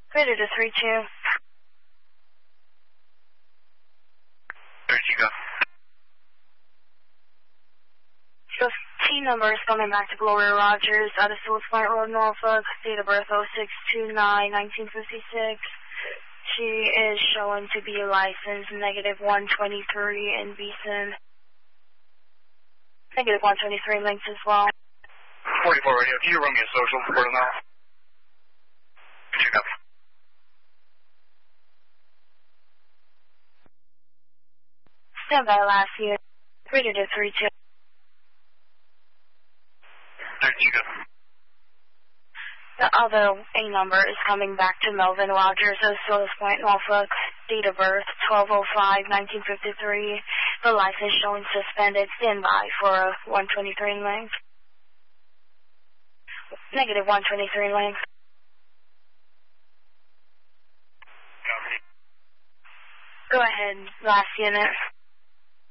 Greater to 3-2. There you go. The T number is coming back to Gloria Rogers out of Sewell's Point Road, Norfolk. Date of birth 06/29/1956. She is showing to be licensed -123 in Beeson. -123 links as well. 44 radio, can you run me a social report on that? You copy. Stand by last unit. Greater to 3-2. There you go. The other A number is coming back to Melvin Rogers of Sewell's Point, Norfolk. Date of birth 12/05/1953. The license showing suspended. Stand by for a 123 length. -123 length. Copy. Go ahead, last unit.